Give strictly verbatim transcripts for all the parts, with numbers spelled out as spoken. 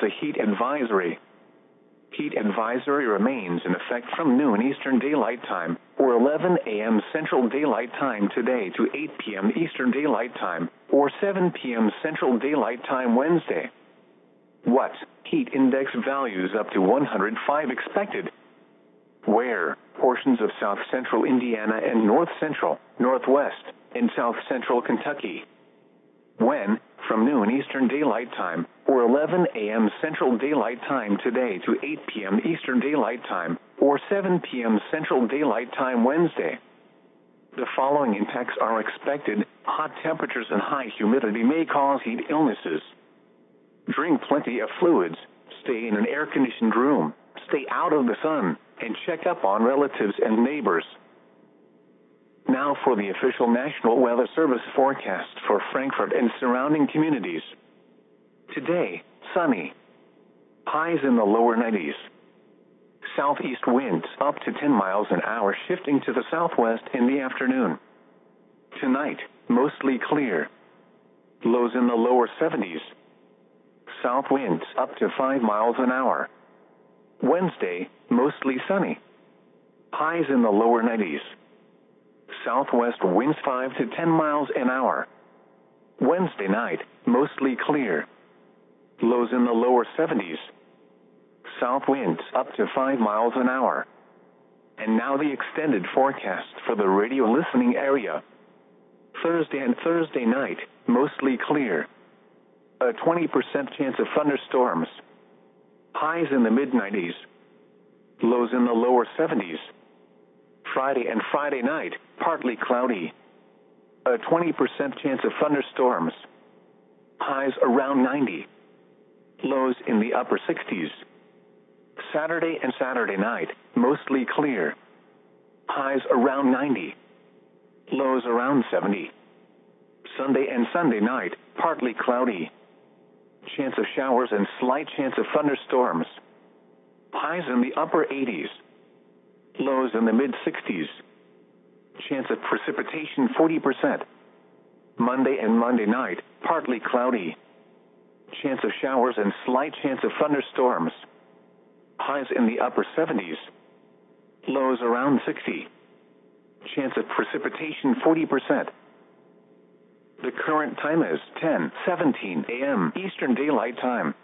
a heat advisory. Heat advisory remains in effect from noon Eastern Daylight Time, or eleven a m Central Daylight Time today to eight p m Eastern Daylight Time, or seven p m Central Daylight Time Wednesday. What? Heat index values up to one hundred five expected. Where? Portions of south central Indiana and north central, northwest, and south central Kentucky. When? From noon Eastern Daylight Time, or eleven a m Central Daylight Time today to eight p m Eastern Daylight Time, or seven p m Central Daylight Time Wednesday. The following impacts are expected. Hot temperatures and high humidity may cause heat illnesses. Drink plenty of fluids, stay in an air-conditioned room, stay out of the sun, and check up on relatives and neighbors. Now for the official National Weather Service forecast for Frankfort and surrounding communities. Today, sunny. Highs in the lower nineties. Southeast winds up to ten miles an hour shifting to the southwest in the afternoon. Tonight, mostly clear. Lows in the lower seventies. South winds up to five miles an hour. Wednesday, mostly sunny. Highs in the lower nineties. Southwest winds five to ten miles an hour. Wednesday night, mostly clear. Lows in the lower seventies. South winds up to five miles an hour. And now the extended forecast for the radio listening area. Thursday and Thursday night, mostly clear. A twenty percent chance of thunderstorms. Highs in the mid nineties. Lows in the lower seventies. Friday and Friday night, partly cloudy. A twenty percent chance of thunderstorms. Highs around ninety. Lows in the upper sixties. Saturday and Saturday night, mostly clear. Highs around ninety. Lows around seventy. Sunday and Sunday night, partly cloudy. Chance of showers and slight chance of thunderstorms. Highs in the upper eighties. Lows in the mid sixties. Chance of precipitation forty percent. Monday and Monday night, partly cloudy. Chance of showers and slight chance of thunderstorms. Highs in the upper seventies. Lows around sixty. Chance of precipitation forty percent. The current time is ten seventeen a m Eastern Daylight Time.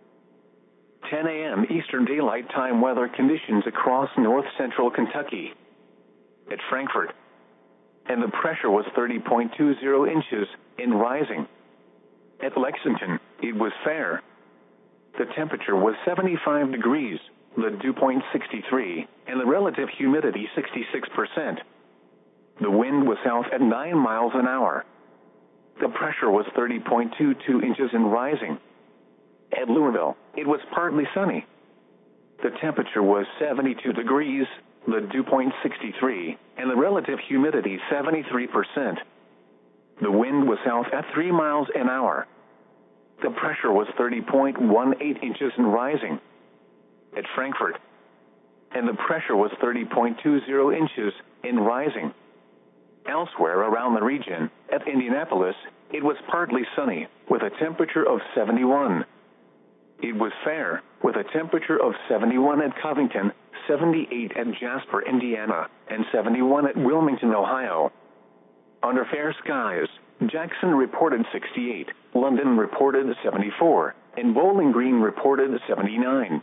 ten a m Eastern Daylight Time weather conditions across north central Kentucky. At Frankfort. And the pressure was thirty point two zero inches, in rising. At Lexington, it was fair. The temperature was seventy-five degrees, the dew point sixty-three, and the relative humidity sixty-six percent. The wind was south at nine miles an hour. The pressure was thirty point two two inches in rising. At Louisville, it was partly sunny. The temperature was seventy-two degrees, the dew point sixty-three, and the relative humidity seventy-three percent. The wind was south at three miles an hour. The pressure was thirty point one eight inches in rising. At Frankfort. And the pressure was thirty point two zero inches, in rising. Elsewhere around the region, at Indianapolis, it was partly sunny, with a temperature of seventy-one. It was fair, with a temperature of seventy-one at Covington, seventy-eight at Jasper, Indiana, and seventy-one at Wilmington, Ohio. Under fair skies, Jackson reported sixty-eight, London reported seventy-four, and Bowling Green reported seventy-nine.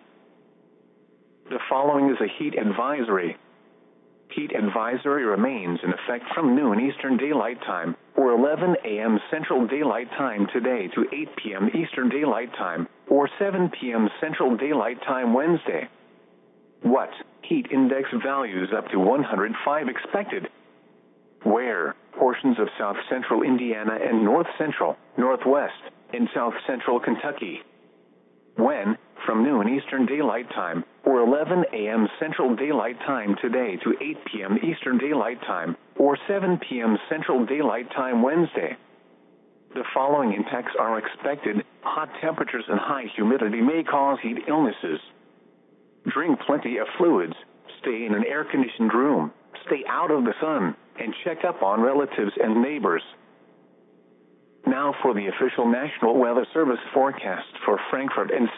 The following is a heat advisory. Heat advisory remains in effect from noon Eastern Daylight Time, or eleven a m Central Daylight Time today to eight p m Eastern Daylight Time, or seven p m Central Daylight Time Wednesday. What? Heat index values up to one hundred five expected. Where? Portions of south central Indiana and north central, northwest, and south central Kentucky. When? From noon Eastern Daylight Time, or eleven a m Central Daylight Time today to eight p m Eastern Daylight Time, or seven p m Central Daylight Time Wednesday. The following impacts are expected. Hot temperatures and high humidity may cause heat illnesses. Drink plenty of fluids, stay in an air-conditioned room, stay out of the sun, and check up on relatives and neighbors. Now for the official National Weather Service forecast for Frankfort and